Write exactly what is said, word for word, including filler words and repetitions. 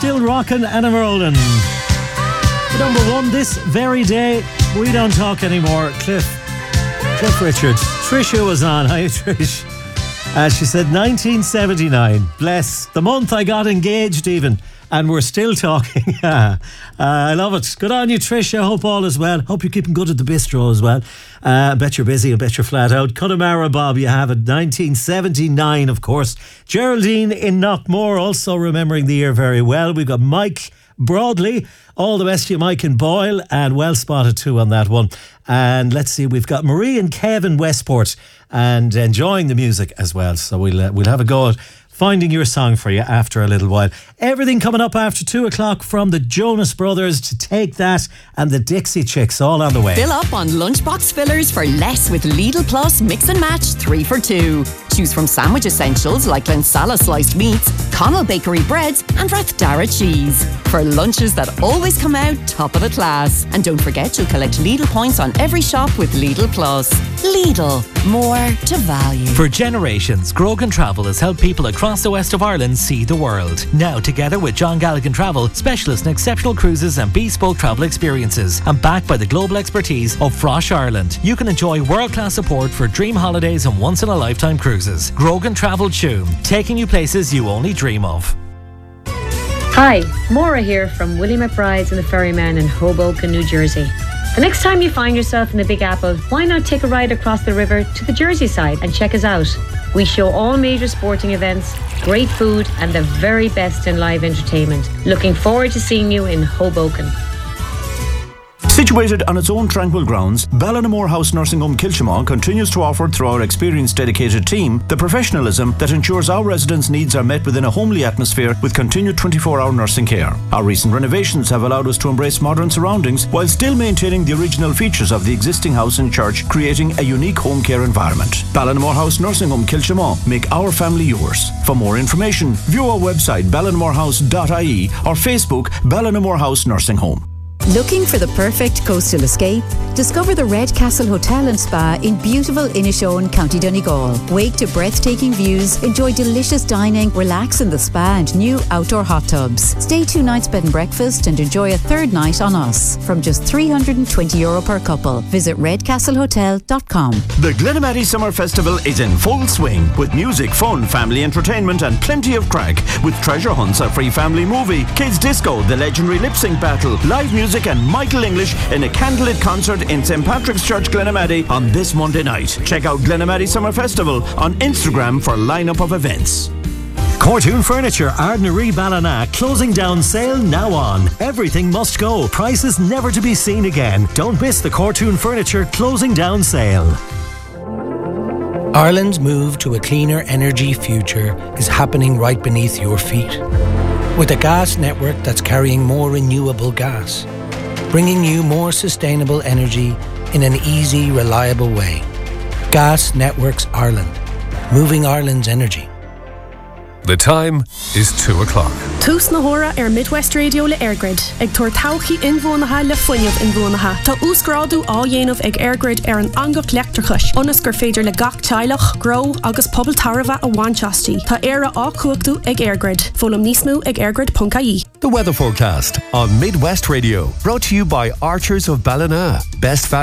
still rocking and rolling. The number one this very day. We don't talk anymore. Cliff. Cliff Richard. Trisha was on. Hi, Trish. Uh, she said nineteen seventy-nine. Bless. The month I got engaged even. And we're still talking. uh, I love it. Good on you, Trish. I hope all is well. Hope you're keeping good at the bistro as well. Uh, I bet you're busy. I bet you're flat out. Connemara Bob, you have it. nineteen seventy-nine, of course. Geraldine in Knockmore, also remembering the year very well. We've got Mike Broadley. All the best to you, Mike and Boyle. And well spotted too on that one. And let's see, we've got Marie and Kevin Westport and enjoying the music as well. So we'll, uh, we'll have a go at finding your song for you after a little while. Everything coming up after two o'clock from the Jonas Brothers to Take That and the Dixie Chicks, all on the way. Fill up on lunchbox fillers for less with Lidl Plus Mix and Match three for two. Choose from sandwich essentials like Lensala sliced meats, Connell Bakery breads and Rathdara cheese. For lunches that always come out top of the class. And don't forget you'll collect Lidl points on every shop with Lidl Plus. Lidl, more to value. For generations, Grogan Travel has helped people across the west of Ireland see the world. Now, together with John Galligan Travel, specialists in exceptional cruises and bespoke travel experiences, and backed by the global expertise of Frosh Ireland, you can enjoy world-class support for dream holidays and once-in-a-lifetime cruises. Grogan Travel Tuam, taking you places you only dream of. Hi, Maura here from Willie McBride's and the Ferryman in Hoboken, New Jersey. The next time you find yourself in the Big Apple, why not take a ride across the river to the Jersey side and check us out? We show all major sporting events, great food and the very best in live entertainment. Looking forward to seeing you in Hoboken. Situated on its own tranquil grounds, Ballinamore House Nursing Home Kilchimau continues to offer through our experienced dedicated team the professionalism that ensures our residents' needs are met within a homely atmosphere with continued twenty-four hour nursing care. Our recent renovations have allowed us to embrace modern surroundings while still maintaining the original features of the existing house and church, creating a unique home care environment. Ballinamore House Nursing Home Kilchimau. Make our family yours. For more information, view our website ballinamorehouse dot I E or Facebook Ballinamore House Nursing Home. Looking for the perfect coastal escape? Discover the Red Castle Hotel and Spa in beautiful Inishowen, County Donegal. Wake to breathtaking views, enjoy delicious dining, relax in the spa and new outdoor hot tubs. Stay two nights bed and breakfast and enjoy a third night on us from just three hundred twenty euro per couple. Visit red castle hotel dot com. The Glenamaddy Summer Festival is in full swing with music, fun, family entertainment and plenty of crack with treasure hunts, a free family movie, kids disco, the legendary lip sync battle, live music and Michael English in a candlelit concert in Saint Patrick's Church, Glenamaddy on this Monday night. Check out Glenamaddy Summer Festival on Instagram for a lineup of events. Cortoon Furniture, Ardnaree Ballina, closing down sale now on. Everything must go. Prices never to be seen again. Don't miss the Cortoon Furniture closing down sale. Ireland's move to a cleaner energy future is happening right beneath your feet. With a gas network that's carrying more renewable gas, bringing you more sustainable energy in an easy, reliable way. Gas Networks Ireland, moving Ireland's energy. The time is two o'clock. Tús na hora ar Midwest Radio le Airgrid. Ag tuair tauchaí inbhuanaithe le foiineamh inbhuanaithe. Tá úscrádú á dhéanamh ag Airgrid ar an angach leachtarchais. Onas gur féidir le gach teilech, grow agus pobl tarva a bhainteastí. Tá éire á cuachtú ag Airgrid. Fólam níos mó ag airgrid dot I E. The weather forecast on Midwest Radio, brought to you by Archers of Ballina. Best value